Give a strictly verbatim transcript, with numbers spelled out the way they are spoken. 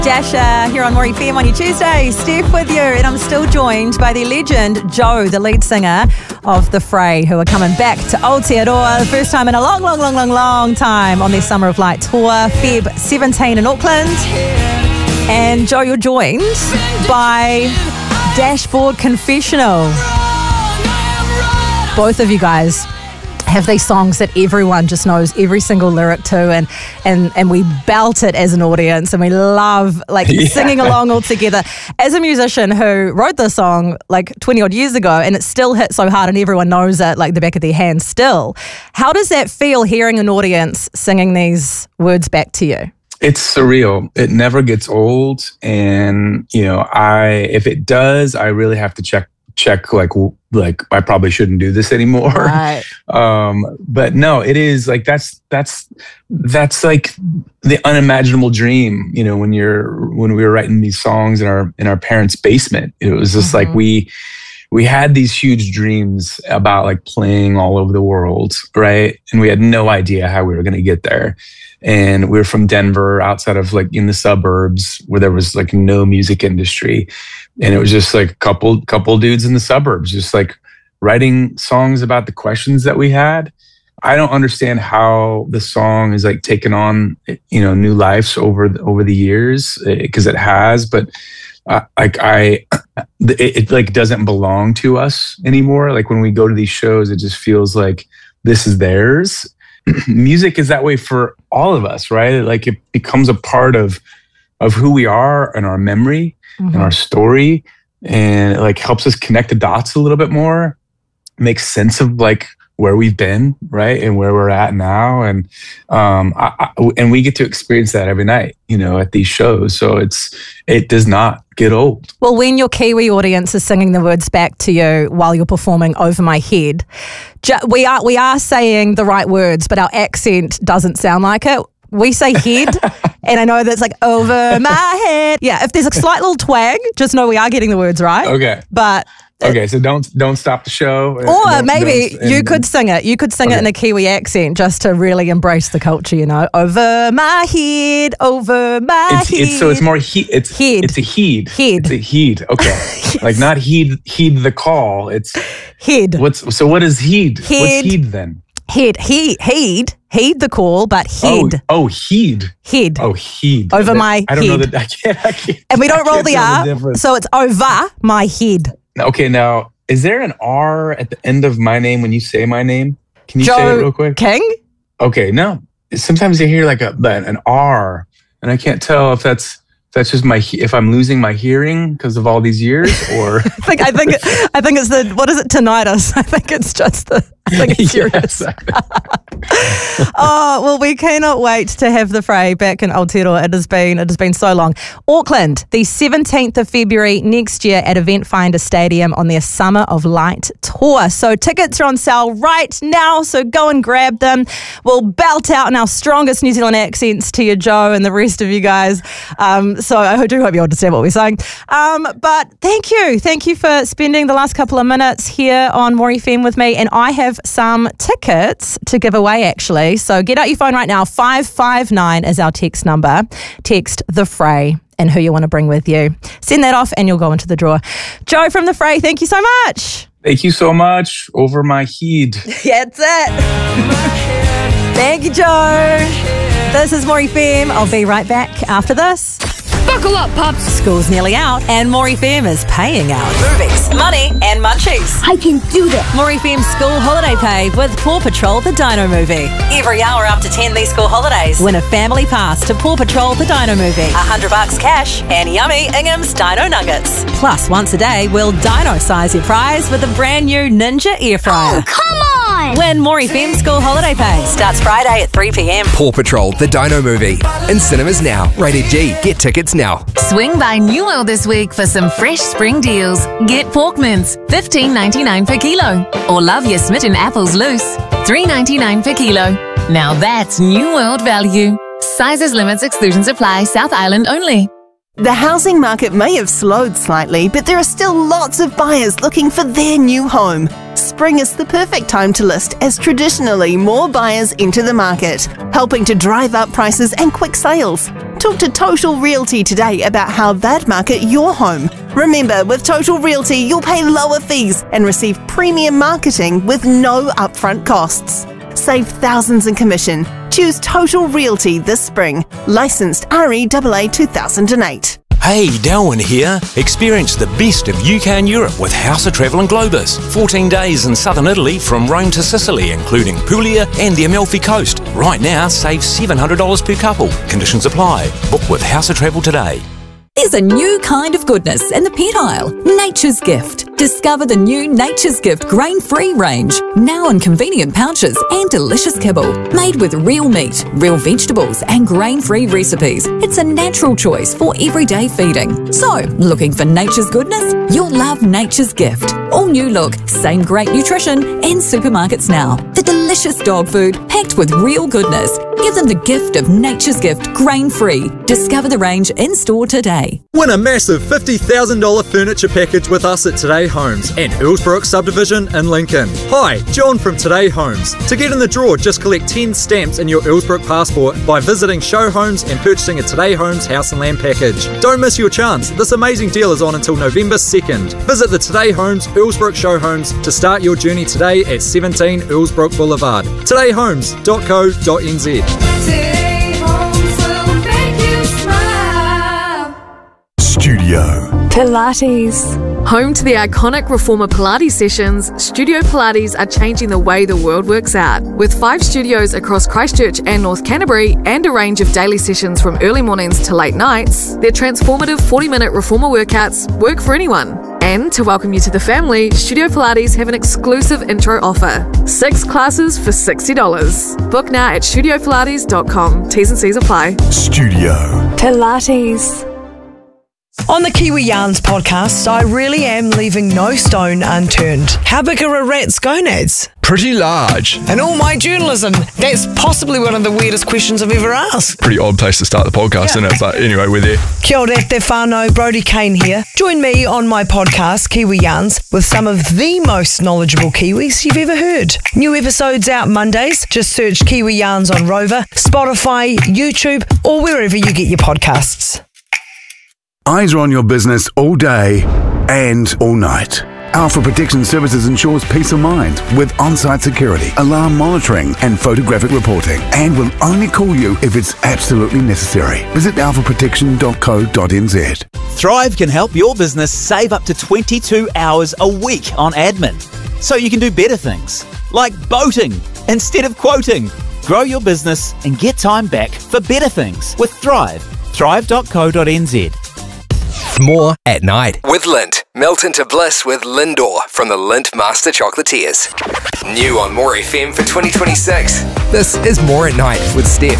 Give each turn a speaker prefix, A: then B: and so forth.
A: Dasher here on More F M on your Tuesday. Steph with you, and I'm still joined by the legend Joe, the lead singer of The Fray, who are coming back to Aotearoa the first time in a long, long, long, long, long time on their Summer of Light tour, February seventeenth in Auckland. And Joe, you're joined by Dashboard Confessional. Both of you guys have these songs that everyone just knows every single lyric to, and and and we belt it as an audience, and we love like yeah. singing along all together. As a musician who wrote this song like twenty odd years ago, and it still hits so hard and everyone knows it like the back of their hand still, how does that feel hearing an audience singing these words back to you?
B: It's surreal. It never gets old, and you know, I if it does, I really have to check check like like I probably shouldn't do this anymore.
A: Right.
B: Um, but no, it is like that's that's that's like the unimaginable dream. You know, when you're when we were writing these songs in our in our parents' basement, it was just mm-hmm. like we we had these huge dreams about like playing all over the world, right? And we had no idea how we were going to get there. And we were from Denver, outside of like in the suburbs where there was like no music industry. And it was just like a couple, couple dudes in the suburbs, just like writing songs about the questions that we had. I don't understand how the song is like taken on, you know, new lives over the, over the years, because it has, but uh, like I, it, it like doesn't belong to us anymore. Like when we go to these shows, it just feels like this is theirs. Music is that way for all of us, right? Like it becomes a part of of who we are and our memory mm-hmm. and our story, and it like helps us connect the dots a little bit more, make sense of like where we've been, right, and where we're at now, and um, I, I, and we get to experience that every night, you know, at these shows. So it's it does not get old.
A: Well, when your Kiwi audience is singing the words back to you while you're performing Over My Head, ju- we are we are saying the right words, but our accent doesn't sound like it. We say head, and I know that's like over my head. Yeah, if there's a slight little twang, just know we are getting the words right.
B: Okay.
A: But
B: okay, so don't don't stop the show.
A: Or
B: don't,
A: maybe
B: don't,
A: you could sing it. You could sing
B: okay.
A: it in a Kiwi accent just to really embrace the culture, you know. Over my head, over my
B: it's,
A: head.
B: It's, so it's more he. It's
A: head.
B: It's a heed.
A: Head.
B: It's a heed. Okay, yes. Like not heed. Heed the call. It's
A: head.
B: What's so? What is heed?
A: Head.
B: What's heed then?
A: Head. He heed. Heed the call, but head.
B: Oh, oh heed.
A: Head.
B: Oh, heed.
A: Over my
B: I don't
A: head.
B: know that. I can't. I can't
A: and we don't roll the R,
B: the
A: so it's over my head.
B: Okay, now. Is there an R at the end of my name when you say my name? Can you
A: Joe
B: say it real quick?
A: King?
B: Okay, no. Sometimes you hear like a an R, and I can't tell if that's if that's just my if I'm losing my hearing because of all these years, or
A: I think I think it, I think it's the what is it tinnitus? I think it's just the I think it's serious. Oh well, we cannot wait to have The Fray back in Aotearoa. It has been it has been so long. Auckland, the seventeenth of February next year at Event Finder Stadium on their Summer of Light tour. So tickets are on sale right now. So go and grab them. We'll belt out in our strongest New Zealand accents to you, Joe, and the rest of you guys. Um, so I do hope you understand what we're saying. Um, but thank you, thank you for spending the last couple of minutes here on More F M with me, and I have some tickets to give away actually. So get out your phone right now. five five nine is our text number. Text The Fray and who you want to bring with you. Send that off and you'll go into the draw. Joe from The Fray, thank you so much.
B: Thank you so much. Over my head.
A: Yeah, that's it. Thank you, Joe. This is More F M. I'll be right back after this.
C: Buckle up, pups.
A: School's nearly out and More F M is paying out. Movies, money and munchies.
C: I can do that.
A: More F M School Holiday Pay with Paw Patrol the Dino Movie. Every hour after ten these school holidays, win a family pass to Paw Patrol the Dino Movie. A hundred bucks cash and yummy Ingham's Dino Nuggets. Plus, once a day, we'll dino size your prize with a brand new Ninja Air Fryer.
C: Oh, come on!
A: Win More F M School Holiday Pay. Starts Friday at three p.m.
D: Paw Patrol the Dino Movie. In cinemas now. Rated G. Get tickets now.
E: Swing by New World this week for some fresh spring deals. Get pork mince, fifteen ninety-nine per kilo. Or love your smitten apples loose, three ninety-nine per kilo. Now that's New World value. Sizes, limits, exclusions apply. South Island only.
F: The housing market may have slowed slightly, but there are still lots of buyers looking for their new home. Spring is the perfect time to list, as traditionally more buyers enter the market, helping to drive up prices and quick sales. Talk to Total Realty today about how they'd market your home. Remember, with Total Realty, you'll pay lower fees and receive premium marketing with no upfront costs. Save thousands in commission. Choose Total Realty this spring. Licensed R E A A two thousand eight.
G: Hey, Darwin here. Experience the best of U K and Europe with House of Travel and Globus. fourteen days in southern Italy from Rome to Sicily, including Puglia and the Amalfi Coast. Right now, save seven hundred dollars per couple. Conditions apply. Book with House of Travel today.
H: There's a new kind of goodness in the pet aisle, Nature's Gift. Discover the new Nature's Gift grain-free range, now in convenient pouches and delicious kibble. Made with real meat, real vegetables and grain-free recipes, it's a natural choice for everyday feeding. So, looking for nature's goodness? You'll love Nature's Gift. All new look, same great nutrition in supermarkets now. The delicious dog food packed with real goodness. Give them the gift of Nature's Gift grain-free. Discover the range in-store today.
I: Win a massive fifty thousand dollars furniture package with us at Today Homes and Earlsbrook Subdivision in Lincoln. Hi, John from Today Homes. To get in the draw, just collect ten stamps in your Earlsbrook passport by visiting Show Homes and purchasing a Today Homes house and land package. Don't miss your chance. This amazing deal is on until November second. Visit the Today Homes Earlsbrook Show Homes to start your journey today at seventeen Earlsbrook Boulevard. today homes dot co dot n z.
J: Today Homes will make you smile.
K: Studio
L: Pilates. Home to the iconic Reformer Pilates sessions, Studio Pilates are changing the way the world works out. With five studios across Christchurch and North Canterbury and a range of daily sessions from early mornings to late nights, their transformative forty-minute Reformer workouts work for anyone. And to welcome you to the family, Studio Pilates have an exclusive intro offer. Six classes for sixty dollars. Book now at studio pilates dot com. T's and C's apply.
K: Studio
M: Pilates. On the Kiwi Yarns podcast, I really am leaving no stone unturned. How big are a rat's gonads?
N: Pretty large.
M: In all my journalism, that's possibly one of the weirdest questions I've ever asked.
N: Pretty odd place to start the podcast, yeah. Isn't it? But anyway, we're there.
M: Kia ora te whānau, Brodie Kane here. Join me on my podcast, Kiwi Yarns, with some of the most knowledgeable Kiwis you've ever heard. New episodes out Mondays. Just search Kiwi Yarns on Rover, Spotify, YouTube, or wherever you get your podcasts.
K: Eyes are on your business all day and all night. Alpha Protection Services ensures peace of mind with on-site security, alarm monitoring and photographic reporting, and will only call you if it's absolutely necessary. Visit alpha protection dot co dot n z.
O: Thrive can help your business save up to twenty-two hours a week on admin, so you can do better things, like boating instead of quoting. Grow your business and get time back for better things with Thrive. thrive dot co dot n z.
D: More at night with Lindt. Melt into bliss with Lindor from the Lindt Master Chocolatiers. New on More F M for twenty twenty-six. This is More at Night with Steph.